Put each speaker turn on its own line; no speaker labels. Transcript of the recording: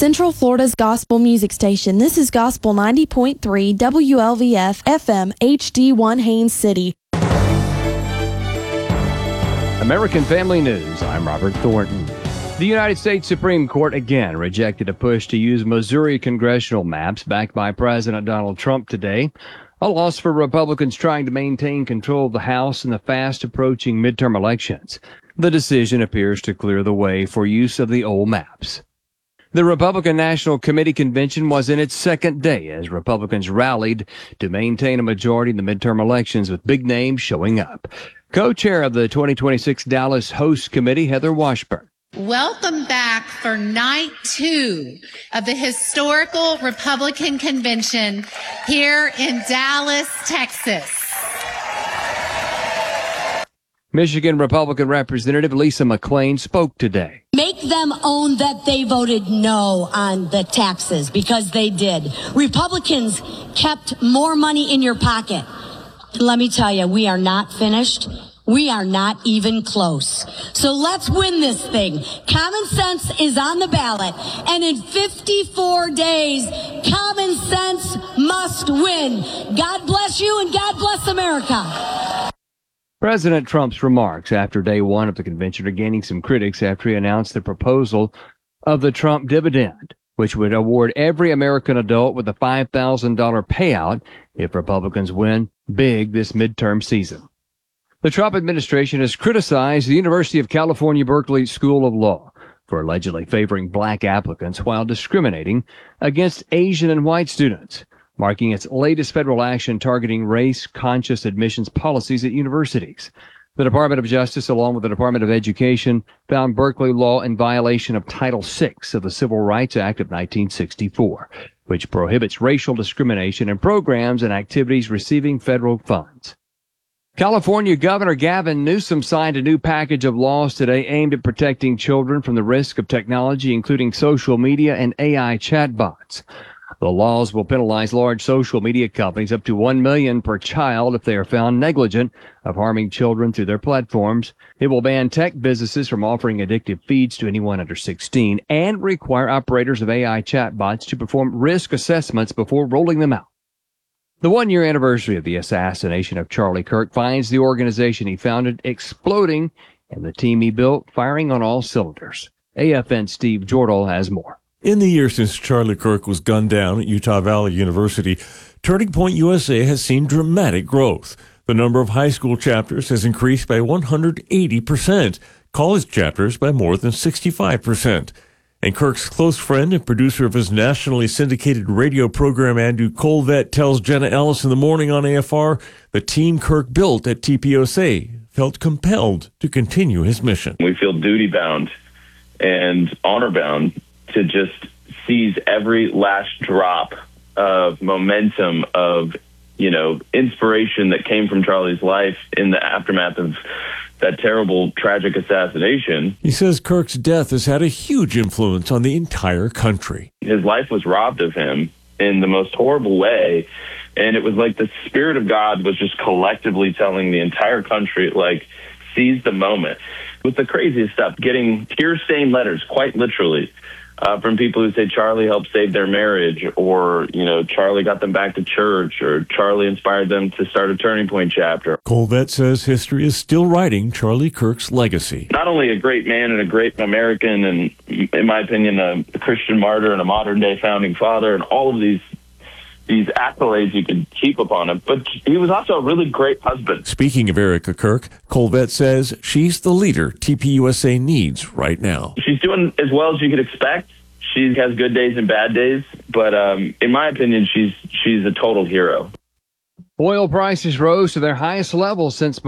Central Florida's gospel music station. This is Gospel 90.3 WLVF FM HD1 Haines City.
American Family News. I'm Robert Thornton. The United States Supreme Court again rejected a push to use Missouri congressional maps backed by President Donald Trump today. A loss for Republicans trying to maintain control of the House in the fast-approaching midterm elections. The decision appears to clear the way for use of the old maps. The Republican National Committee convention was in its second day as Republicans rallied to maintain a majority in the midterm elections with big names showing up. Co-chair of the 2026 Dallas Host Committee, Heather Washburn.
Welcome back for night 2 of the historical Republican convention here in Dallas, Texas.
Michigan Republican Representative Lisa McClain spoke today.
Make them own that they voted no on the taxes, because they did. Republicans kept more money in your pocket. Let me tell you, we are not finished. We are not even close. So let's win this thing. Common sense is on the ballot. And in 54 days, common sense must win. God bless you and God bless America.
President Trump's remarks after day one of the convention are gaining some critics after he announced the proposal of the Trump dividend, which would award every American adult with a $5,000 payout if Republicans win big this midterm season. The Trump administration has criticized the University of California, Berkeley School of Law for allegedly favoring black applicants while discriminating against Asian and white students, marking its latest federal action targeting race-conscious admissions policies at universities. The Department of Justice, along with the Department of Education, found Berkeley Law in violation of Title VI of the Civil Rights Act of 1964, which prohibits racial discrimination in programs and activities receiving federal funds. California Governor Gavin Newsom signed a new package of laws today aimed at protecting children from the risk of technology, including social media and AI chatbots. The laws will penalize large social media companies up to $1 million per child if they are found negligent of harming children through their platforms. It will ban tech businesses from offering addictive feeds to anyone under 16 and require operators of AI chatbots to perform risk assessments before rolling them out. The one-year anniversary of the assassination of Charlie Kirk finds the organization he founded exploding and the team he built firing on all cylinders. AFN's Steve Jordal has more.
In the year since Charlie Kirk was gunned down at Utah Valley University, Turning Point USA has seen dramatic growth. The number of high school chapters has increased by 180%, college chapters by more than 65%. And Kirk's close friend and producer of his nationally syndicated radio program, Andrew Colvett, tells Jenna Ellis in the morning on AFR the team Kirk built at TPUSA felt compelled to continue his mission.
We feel duty-bound and honor-bound to just seize every last drop of momentum of, inspiration that came from Charlie's life in the aftermath of that terrible, tragic assassination.
He says Kirk's death has had a huge influence on the entire country.
His life was robbed of him in the most horrible way, and it was like the Spirit of God was just collectively telling the entire country, seize the moment. With the craziest stuff, getting tear-stained letters, quite literally, from people who say Charlie helped save their marriage, or, Charlie got them back to church, or Charlie inspired them to start a Turning Point chapter.
Colvett says history is still writing Charlie Kirk's legacy.
Not only a great man and a great American and, in my opinion, a Christian martyr and a modern-day founding father and all of these accolades you could heap upon him, but he was also a really great husband.
Speaking of Erica Kirk, Colvett says she's the leader TPUSA needs right now.
She's doing as well as you could expect. She has good days and bad days, but in my opinion, she's a total hero.
Oil prices rose to their highest level since